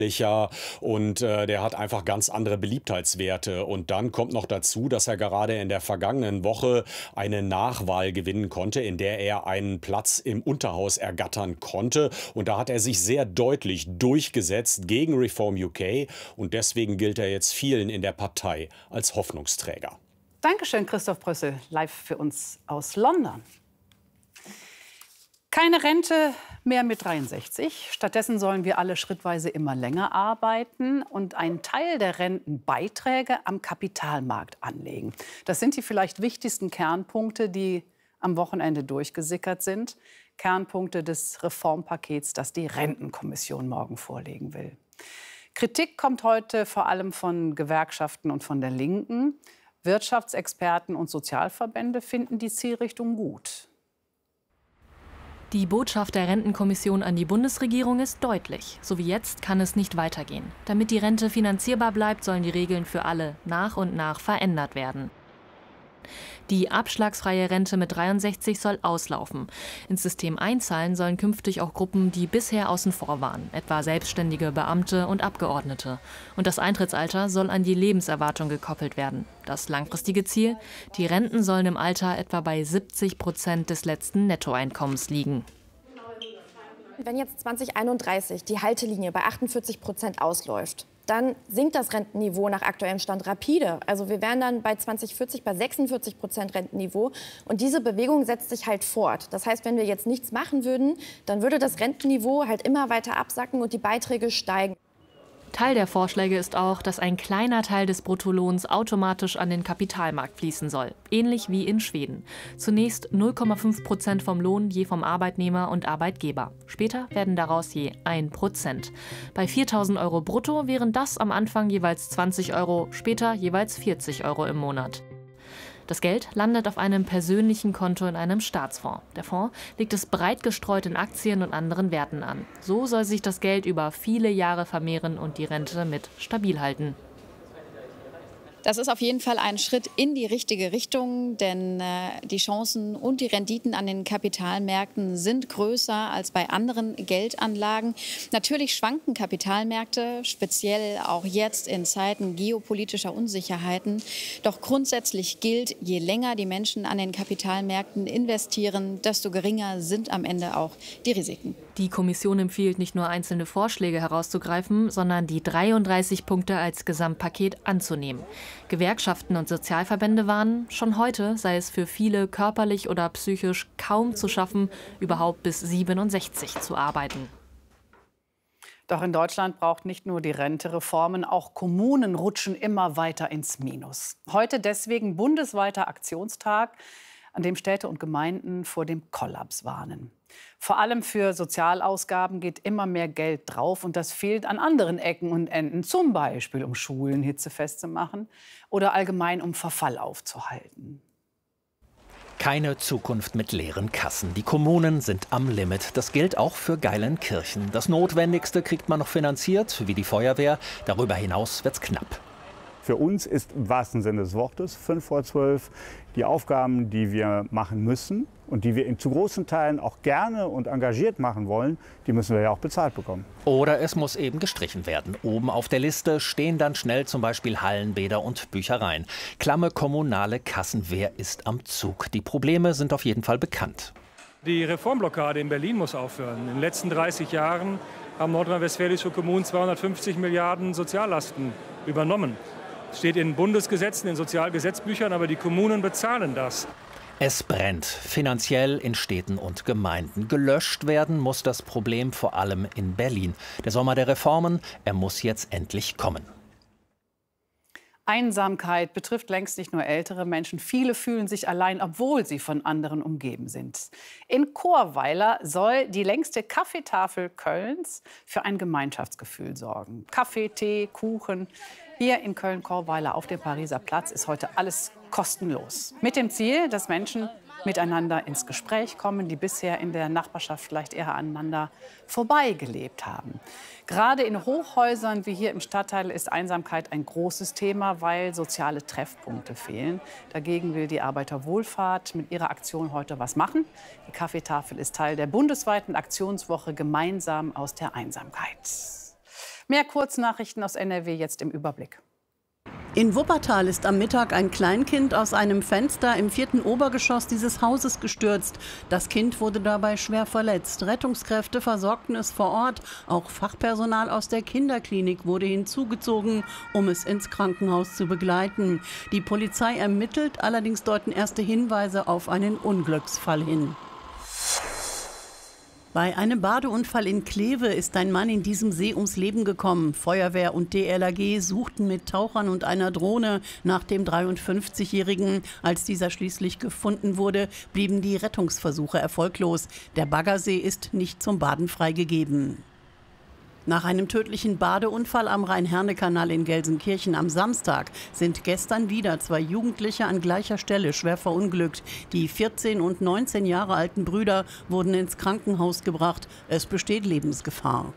und der hat einfach ganz andere Beliebtheitswerte. Und dann kommt noch dazu, dass er gerade in der vergangenen Woche eine Nachwahl gewinnen konnte, in der er einen Platz im Unterhaus ergattern konnte. Und da hat er sich sehr deutlich durchgesetzt gegen Reform UK. Und deswegen gilt er jetzt vielen in der Partei als Hoffnungsträger. Dankeschön, Christoph Brüssel, live für uns aus London. Keine Rente mehr mit 63. Stattdessen sollen wir alle schrittweise immer länger arbeiten und einen Teil der Rentenbeiträge am Kapitalmarkt anlegen. Das sind die vielleicht wichtigsten Kernpunkte, die am Wochenende durchgesickert sind. Kernpunkte des Reformpakets, das die Rentenkommission morgen vorlegen will. Kritik kommt heute vor allem von Gewerkschaften und von der Linken. Wirtschaftsexperten und Sozialverbände finden die Zielrichtung gut. Die Botschaft der Rentenkommission an die Bundesregierung ist deutlich. So wie jetzt kann es nicht weitergehen. Damit die Rente finanzierbar bleibt, sollen die Regeln für alle nach und nach verändert werden. Die abschlagsfreie Rente mit 63 soll auslaufen. Ins System einzahlen sollen künftig auch Gruppen, die bisher außen vor waren, etwa selbstständige Beamte und Abgeordnete. Und das Eintrittsalter soll an die Lebenserwartung gekoppelt werden. Das langfristige Ziel: Die Renten sollen im Alter etwa bei 70% des letzten Nettoeinkommens liegen. Wenn jetzt 2031 die Haltelinie bei 48% ausläuft, dann sinkt das Rentenniveau nach aktuellem Stand rapide. Also wir wären dann bei 2040 bei 46% Rentenniveau. Und diese Bewegung setzt sich halt fort. Das heißt, wenn wir jetzt nichts machen würden, dann würde das Rentenniveau halt immer weiter absacken und die Beiträge steigen. Teil der Vorschläge ist auch, dass ein kleiner Teil des Bruttolohns automatisch an den Kapitalmarkt fließen soll. Ähnlich wie in Schweden. Zunächst 0,5% vom Lohn je vom Arbeitnehmer und Arbeitgeber. Später werden daraus je 1%. Bei 4.000 € brutto wären das am Anfang jeweils 20 €, später jeweils 40 € im Monat. Das Geld landet auf einem persönlichen Konto in einem Staatsfonds. Der Fonds legt es breit gestreut in Aktien und anderen Werten an. So soll sich das Geld über viele Jahre vermehren und die Rente mit stabil halten. Das ist auf jeden Fall ein Schritt in die richtige Richtung, denn die Chancen und die Renditen an den Kapitalmärkten sind größer als bei anderen Geldanlagen. Natürlich schwanken Kapitalmärkte, speziell auch jetzt in Zeiten geopolitischer Unsicherheiten. Doch grundsätzlich gilt, je länger die Menschen an den Kapitalmärkten investieren, desto geringer sind am Ende auch die Risiken. Die Kommission empfiehlt nicht nur einzelne Vorschläge herauszugreifen, sondern die 33 Punkte als Gesamtpaket anzunehmen. Gewerkschaften und Sozialverbände warnen, schon heute sei es für viele körperlich oder psychisch kaum zu schaffen, überhaupt bis 67 zu arbeiten. Doch in Deutschland braucht nicht nur die Rente Reformen, auch Kommunen rutschen immer weiter ins Minus. Heute deswegen bundesweiter Aktionstag, an dem Städte und Gemeinden vor dem Kollaps warnen. Vor allem für Sozialausgaben geht immer mehr Geld drauf und das fehlt an anderen Ecken und Enden, zum Beispiel um Schulen hitzefest zu machen oder allgemein um Verfall aufzuhalten. Keine Zukunft mit leeren Kassen. Die Kommunen sind am Limit. Das gilt auch für Geilenkirchen. Das Notwendigste kriegt man noch finanziert, wie die Feuerwehr. Darüber hinaus wird's knapp. Für uns ist im wahrsten Sinne des Wortes 5 vor 12 die Aufgaben, die wir machen müssen und die wir in zu großen Teilen auch gerne und engagiert machen wollen, die müssen wir ja auch bezahlt bekommen. Oder es muss eben gestrichen werden. Oben auf der Liste stehen dann schnell zum Beispiel Hallen, Bäder und Büchereien. Klamme kommunale Kassen. Wer ist am Zug? Die Probleme sind auf jeden Fall bekannt. Die Reformblockade in Berlin muss aufhören. In den letzten 30 Jahren haben nordrhein-westfälische Kommunen 250 Milliarden Soziallasten übernommen. Es steht in Bundesgesetzen, in Sozialgesetzbüchern, aber die Kommunen bezahlen das. Es brennt finanziell in Städten und Gemeinden. Gelöscht werden muss das Problem vor allem in Berlin. Der Sommer der Reformen, er muss jetzt endlich kommen. Einsamkeit betrifft längst nicht nur ältere Menschen. Viele fühlen sich allein, obwohl sie von anderen umgeben sind. In Chorweiler soll die längste Kaffeetafel Kölns für ein Gemeinschaftsgefühl sorgen. Kaffee, Tee, Kuchen. Hier in Köln-Chorweiler auf dem Pariser Platz ist heute alles kostenlos. Mit dem Ziel, dass Menschen miteinander ins Gespräch kommen, die bisher in der Nachbarschaft vielleicht eher aneinander vorbeigelebt haben. Gerade in Hochhäusern wie hier im Stadtteil ist Einsamkeit ein großes Thema, weil soziale Treffpunkte fehlen. Dagegen will die Arbeiterwohlfahrt mit ihrer Aktion heute was machen. Die Kaffeetafel ist Teil der bundesweiten Aktionswoche Gemeinsam aus der Einsamkeit. Mehr Kurznachrichten aus NRW jetzt im Überblick. In Wuppertal ist am Mittag ein Kleinkind aus einem Fenster im 4. Obergeschoss dieses Hauses gestürzt. Das Kind wurde dabei schwer verletzt. Rettungskräfte versorgten es vor Ort. Auch Fachpersonal aus der Kinderklinik wurde hinzugezogen, um es ins Krankenhaus zu begleiten. Die Polizei ermittelt, allerdings deuten erste Hinweise auf einen Unglücksfall hin. Bei einem Badeunfall in Kleve ist ein Mann in diesem See ums Leben gekommen. Feuerwehr und DLRG suchten mit Tauchern und einer Drohne nach dem 53-Jährigen. Als dieser schließlich gefunden wurde, blieben die Rettungsversuche erfolglos. Der Baggersee ist nicht zum Baden freigegeben. Nach einem tödlichen Badeunfall am Rhein-Herne-Kanal in Gelsenkirchen am Samstag sind gestern wieder 2 Jugendliche an gleicher Stelle schwer verunglückt. Die 14 und 19 Jahre alten Brüder wurden ins Krankenhaus gebracht. Es besteht Lebensgefahr.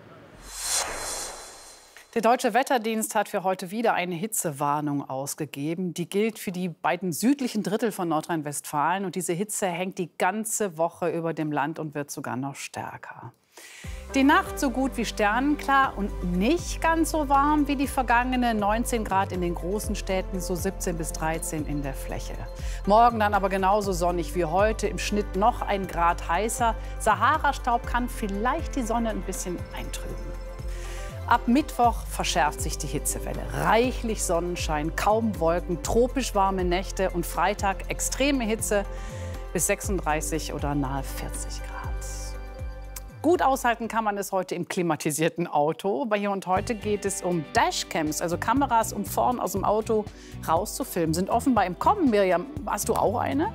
Der Deutsche Wetterdienst hat für heute wieder eine Hitzewarnung ausgegeben. Die gilt für die beiden südlichen Drittel von Nordrhein-Westfalen. Und diese Hitze hängt die ganze Woche über dem Land und wird sogar noch stärker. Die Nacht so gut wie sternenklar und nicht ganz so warm wie die vergangene. 19 Grad in den großen Städten, so 17 bis 13 in der Fläche. Morgen dann aber genauso sonnig wie heute, im Schnitt noch 1 Grad heißer. Sahara-Staub kann vielleicht die Sonne ein bisschen eintrüben. Ab Mittwoch verschärft sich die Hitzewelle. Reichlich Sonnenschein, kaum Wolken, tropisch warme Nächte und Freitag extreme Hitze bis 36 oder nahe 40 Grad. Gut aushalten kann man es heute im klimatisierten Auto. Bei Hier und Heute geht es um Dashcams, also Kameras, um vorn aus dem Auto rauszufilmen. Sind offenbar im Kommen, Miriam. Hast du auch eine?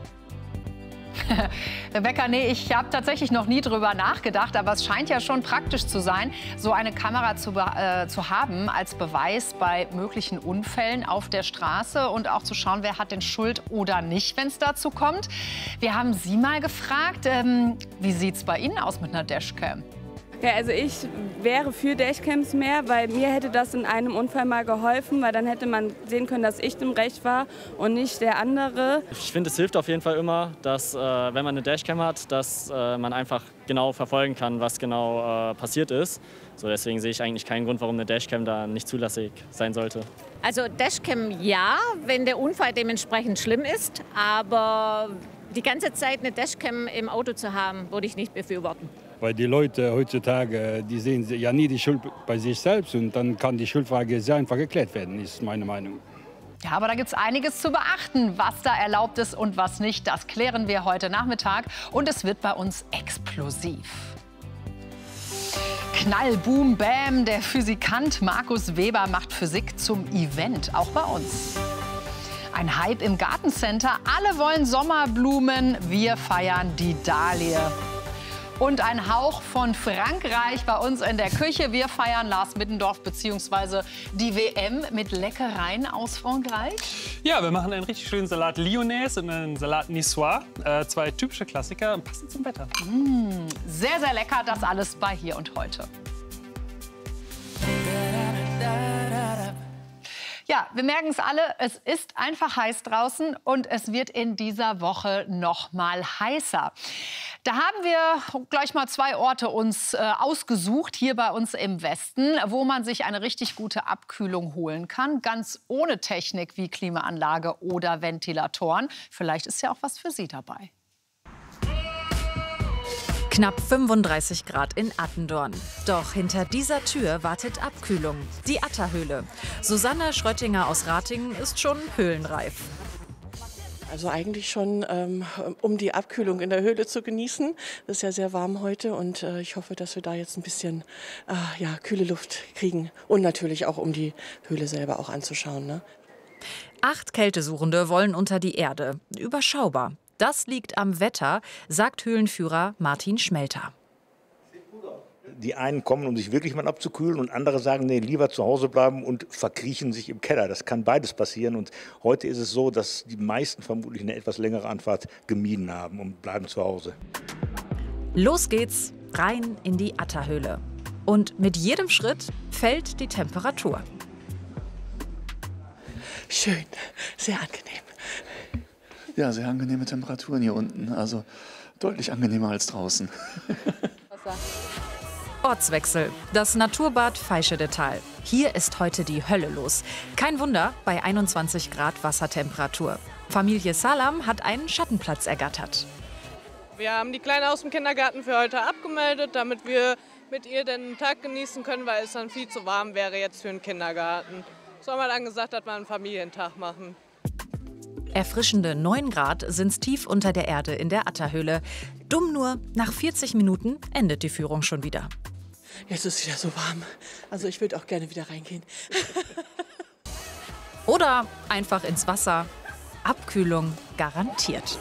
Rebecca, nee, ich habe tatsächlich noch nie drüber nachgedacht, aber es scheint ja schon praktisch zu sein, so eine Kamera zu haben als Beweis bei möglichen Unfällen auf der Straße und auch zu schauen, wer hat denn Schuld oder nicht, wenn es dazu kommt. Wir haben Sie mal gefragt, wie sieht es bei Ihnen aus mit einer Dashcam? Ja, also ich wäre für Dashcams mehr, weil mir hätte das in einem Unfall mal geholfen, weil dann hätte man sehen können, dass ich im Recht war und nicht der andere. Ich finde, es hilft auf jeden Fall immer, dass, wenn man eine Dashcam hat, dass man einfach genau verfolgen kann, was genau passiert ist. So, deswegen sehe ich eigentlich keinen Grund, warum eine Dashcam da nicht zulässig sein sollte. Also Dashcam ja, wenn der Unfall dementsprechend schlimm ist, aber die ganze Zeit eine Dashcam im Auto zu haben, würde ich nicht befürworten. Weil die Leute heutzutage, die sehen ja nie die Schuld bei sich selbst und dann kann die Schuldfrage sehr einfach geklärt werden, ist meine Meinung. Ja, aber da gibt es einiges zu beachten, was da erlaubt ist und was nicht. Das klären wir heute Nachmittag und es wird bei uns explosiv. Knall, Boom, Bam, der Physikant Markus Weber macht Physik zum Event, auch bei uns. Ein Hype im Gartencenter, alle wollen Sommerblumen, wir feiern die Dahlie. Und ein Hauch von Frankreich bei uns in der Küche. Wir feiern Lars Middendorf bzw. die WM mit Leckereien aus Frankreich. Ja, wir machen einen richtig schönen Salat Lyonnaise und einen Salat Niçois. 2 typische Klassiker und passend zum Wetter. Sehr, sehr lecker, das alles bei Hier und Heute. Ja, wir merken es alle, es ist einfach heiß draußen und es wird in dieser Woche noch mal heißer. Da haben wir gleich mal 2 Orte uns ausgesucht, hier bei uns im Westen, wo man sich eine richtig gute Abkühlung holen kann, ganz ohne Technik wie Klimaanlage oder Ventilatoren. Vielleicht ist ja auch was für Sie dabei. Knapp 35 Grad in Attendorn. Doch hinter dieser Tür wartet Abkühlung, die Atterhöhle. Susanne Schröttinger aus Ratingen ist schon höhlenreif. Also eigentlich schon, um die Abkühlung in der Höhle zu genießen. Es ist ja sehr warm heute und ich hoffe, dass wir da jetzt ein bisschen kühle Luft kriegen. Und natürlich auch, um die Höhle selber auch anzuschauen. Ne? 8 Kältesuchende wollen unter die Erde. Überschaubar. Das liegt am Wetter, sagt Höhlenführer Martin Schmelter. Die einen kommen, um sich wirklich mal abzukühlen und andere sagen, nee, lieber zu Hause bleiben und verkriechen sich im Keller. Das kann beides passieren und heute ist es so, dass die meisten vermutlich eine etwas längere Anfahrt gemieden haben und bleiben zu Hause. Los geht's, rein in die Atterhöhle. Und mit jedem Schritt fällt die Temperatur. Schön, sehr angenehm. Ja, sehr angenehme Temperaturen hier unten, also deutlich angenehmer als draußen. Ortswechsel. Das Naturbad Veischedetal. Hier ist heute die Hölle los. Kein Wunder bei 21 Grad Wassertemperatur. Familie Salam hat einen Schattenplatz ergattert. Wir haben die Kleine aus dem Kindergarten für heute abgemeldet, damit wir mit ihr den Tag genießen können, weil es dann viel zu warm wäre jetzt für den Kindergarten. So haben wir dann gesagt, dass wir einen Familientag machen. Erfrischende 9 Grad sind's tief unter der Erde in der Atterhöhle. Dumm nur, nach 40 Minuten endet die Führung schon wieder. Jetzt ist es wieder so warm. Also ich würde auch gerne wieder reingehen. Oder einfach ins Wasser. Abkühlung garantiert.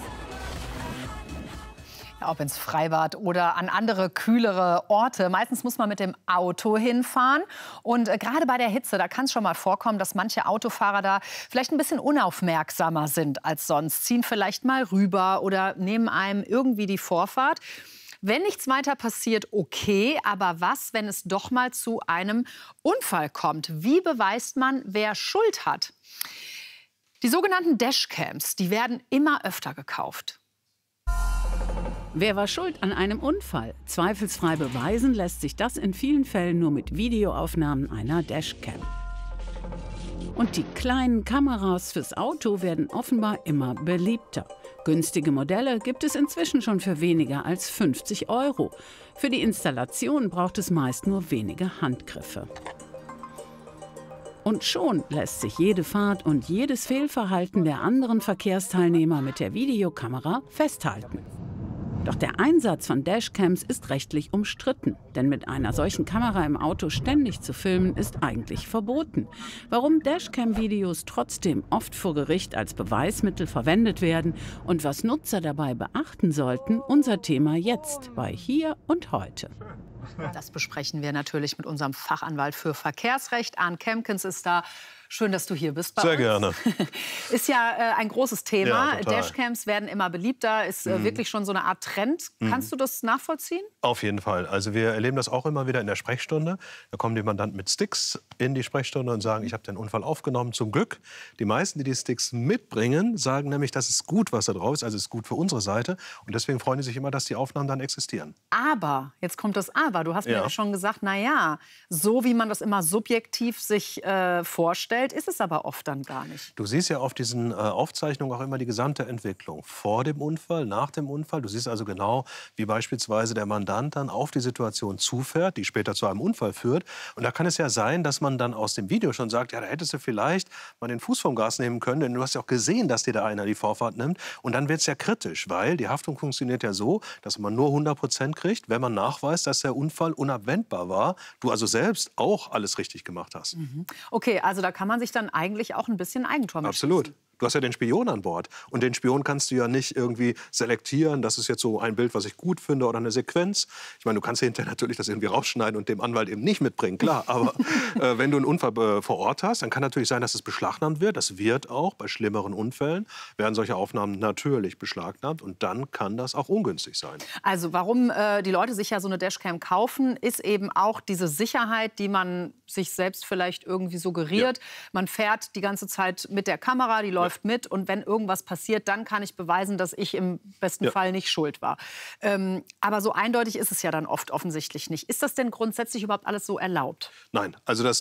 Ja, ob ins Freibad oder an andere, kühlere Orte. Meistens muss man mit dem Auto hinfahren. Und gerade bei der Hitze, da kann es schon mal vorkommen, dass manche Autofahrer da vielleicht ein bisschen unaufmerksamer sind als sonst. Ziehen vielleicht mal rüber oder nehmen einem irgendwie die Vorfahrt. Wenn nichts weiter passiert, okay. Aber was, wenn es doch mal zu einem Unfall kommt? Wie beweist man, wer Schuld hat? Die sogenannten Dashcams, die werden immer öfter gekauft. Wer war schuld an einem Unfall? Zweifelsfrei beweisen lässt sich das in vielen Fällen nur mit Videoaufnahmen einer Dashcam. Und die kleinen Kameras fürs Auto werden offenbar immer beliebter. Günstige Modelle gibt es inzwischen schon für weniger als 50 €. Für die Installation braucht es meist nur wenige Handgriffe. Und schon lässt sich jede Fahrt und jedes Fehlverhalten der anderen Verkehrsteilnehmer mit der Videokamera festhalten. Doch der Einsatz von Dashcams ist rechtlich umstritten, denn mit einer solchen Kamera im Auto ständig zu filmen, ist eigentlich verboten. Warum Dashcam-Videos trotzdem oft vor Gericht als Beweismittel verwendet werden und was Nutzer dabei beachten sollten, unser Thema jetzt bei Hier und Heute. Das besprechen wir natürlich mit unserem Fachanwalt für Verkehrsrecht. Arndt Kemkens ist da. Schön, dass du hier bist bei uns. Sehr gerne. Ist ja ein großes Thema. Ja, total. Dashcams werden immer beliebter, ist wirklich schon so eine Art Trend. Kannst du das nachvollziehen? Auf jeden Fall. Also wir erleben das auch immer wieder in der Sprechstunde. Da kommen die Mandanten mit Sticks in die Sprechstunde und sagen, ich habe den Unfall aufgenommen. Zum Glück, die meisten, die die Sticks mitbringen, sagen nämlich, das ist gut, was da drauf ist, also es ist gut für unsere Seite. Und deswegen freuen die sich immer, dass die Aufnahmen dann existieren. Aber, jetzt kommt das Aber. Du hast mir ja schon gesagt, na ja, so wie man das immer subjektiv sich vorstellt, ist es aber oft dann gar nicht. Du siehst ja auf diesen Aufzeichnungen auch immer die gesamte Entwicklung. Vor dem Unfall, nach dem Unfall. Du siehst also genau, wie beispielsweise der Mandant dann auf die Situation zufährt, die später zu einem Unfall führt. Und da kann es ja sein, dass man dann aus dem Video schon sagt, ja, da hättest du vielleicht mal den Fuß vom Gas nehmen können. Denn du hast ja auch gesehen, dass dir da einer die Vorfahrt nimmt. Und dann wird es ja kritisch, weil die Haftung funktioniert ja so, dass man nur 100% kriegt, wenn man nachweist, dass der Unfall unabwendbar war. Du also selbst auch alles richtig gemacht hast. Okay, also da kann man sich dann eigentlich auch ein bisschen Eigentor mit Absolut. Du hast ja den Spion an Bord. Und den Spion kannst du ja nicht irgendwie selektieren. Das ist jetzt so ein Bild, was ich gut finde oder eine Sequenz. Ich meine, du kannst hinterher natürlich das irgendwie rausschneiden und dem Anwalt eben nicht mitbringen, klar. Aber wenn du einen Unfall vor Ort hast, dann kann natürlich sein, dass es beschlagnahmt wird. Das wird auch bei schlimmeren Unfällen, werden solche Aufnahmen natürlich beschlagnahmt. Und dann kann das auch ungünstig sein. Also warum die Leute sich ja so eine Dashcam kaufen, ist eben auch diese Sicherheit, die man sich selbst vielleicht irgendwie suggeriert. Ja. Man fährt die ganze Zeit mit der Kamera, die läuft mit. Und wenn irgendwas passiert, dann kann ich beweisen, dass ich im besten Fall nicht schuld war. Aber so eindeutig ist es ja dann oft offensichtlich nicht. Ist das denn grundsätzlich überhaupt alles so erlaubt? Nein, also das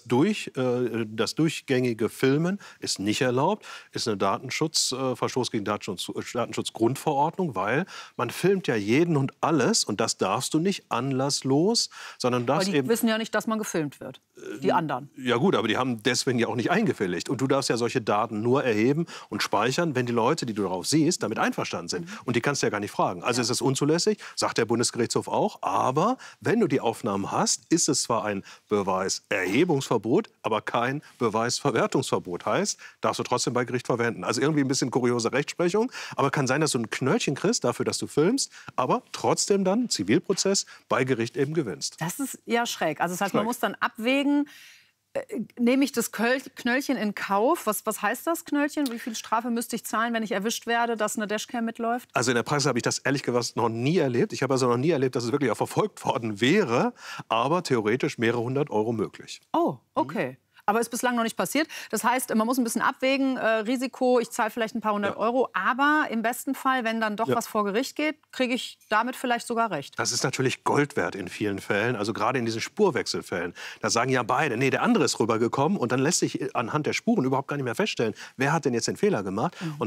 durchgängige Filmen ist nicht erlaubt. Ist ein Verstoß gegen Datenschutzgrundverordnung, weil man filmt ja jeden und alles. Und das darfst du nicht anlasslos, sondern darfst eben... Die wissen ja nicht, dass man gefilmt wird, die anderen. Ja gut, aber die haben deswegen ja auch nicht eingewilligt. Und du darfst ja solche Daten nur erheben und speichern, wenn die Leute, die du darauf siehst, damit einverstanden sind. Und die kannst du ja gar nicht fragen. Also ist es unzulässig, sagt der Bundesgerichtshof auch. Aber wenn du die Aufnahmen hast, ist es zwar ein Beweiserhebungsverbot, aber kein Beweisverwertungsverbot. Heißt, darfst du trotzdem bei Gericht verwenden. Also irgendwie ein bisschen kuriose Rechtsprechung. Aber kann sein, dass du ein Knöllchen kriegst dafür, dass du filmst, aber trotzdem dann Zivilprozess bei Gericht eben gewinnst. Das ist ja schräg. Also das heißt, man muss dann abwägen, nehme ich das Knöllchen in Kauf? Was heißt das Knöllchen? Wie viel Strafe müsste ich zahlen, wenn ich erwischt werde, dass eine Dashcam mitläuft? Also in der Praxis habe ich das ehrlich gesagt noch nie erlebt. Ich habe also noch nie erlebt, dass es wirklich auch verfolgt worden wäre. Aber theoretisch mehrere 100 € möglich. Oh, okay. Aber ist bislang noch nicht passiert. Das heißt, man muss ein bisschen abwägen, Risiko, ich zahle vielleicht ein paar hundert Euro. Aber im besten Fall, wenn dann doch was vor Gericht geht, kriege ich damit vielleicht sogar recht. Das ist natürlich Gold wert in vielen Fällen, also gerade in diesen Spurwechselfällen. Da sagen ja beide, nee, der andere ist rübergekommen und dann lässt sich anhand der Spuren überhaupt gar nicht mehr feststellen, wer hat denn jetzt den Fehler gemacht. Und